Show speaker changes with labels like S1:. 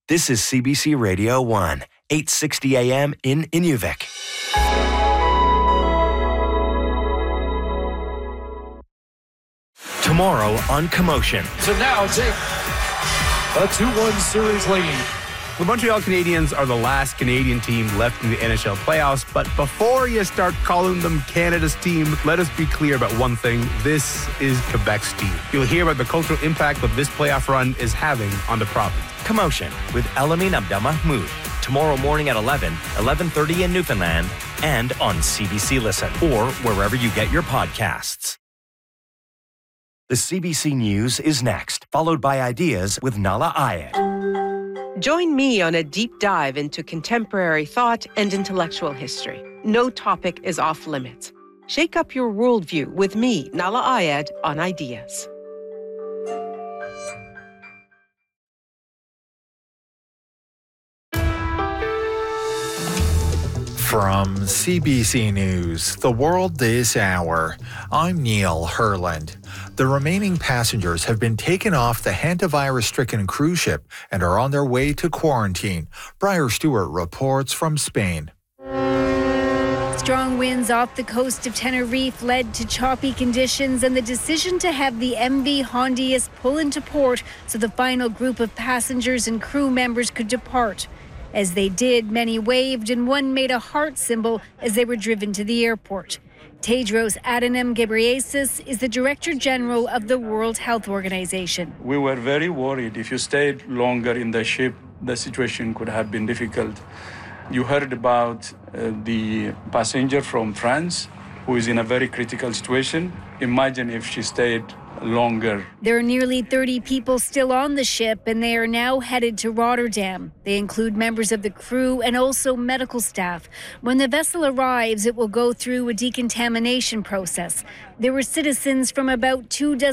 S1: This is CBC Radio 1, 860 AM in Inuvik. Tomorrow on Commotion.
S2: So now take a 2-1 series lead.
S3: The Montreal Canadiens are the last Canadian team left in the NHL playoffs, but before you start calling them Canada's team, let us be clear about one thing. This is Quebec's team. You'll hear about the cultural impact that this playoff run is having on the province.
S1: Commotion with Elamin Abdelmahmoud. Tomorrow morning at 11:30 in Newfoundland, and on CBC Listen, or wherever you get your podcasts. The CBC News is next, followed by Ideas with Nala Ayed.
S4: Join me on a deep dive into contemporary thought and intellectual history. No topic is off limits. Shake up your worldview with me, Nala Ayed, on Ideas.
S5: From CBC News, The World This Hour, I'm Neil Herland. The remaining passengers have been taken off the hantavirus-stricken cruise ship and are on their way to quarantine. Briar Stewart reports from Spain.
S6: Strong winds off the coast of Tenerife led to choppy conditions and the decision to have the MV Hondius pull into port so the final group of passengers and crew members could depart. As they did, many waved and one made a heart symbol as they were driven to the airport. Tedros Adhanom Ghebreyesus is the Director General of the World Health Organization.
S7: We were very worried. If you stayed longer in the ship, the situation could have been difficult. You heard about the passenger from France who is in a very critical situation. Imagine if she stayed longer.
S6: There are nearly 30 people still on the ship, and they are now headed to Rotterdam. They include members of the crew and also medical staff. When the vessel arrives, it will go through a decontamination process. There were citizens from about 24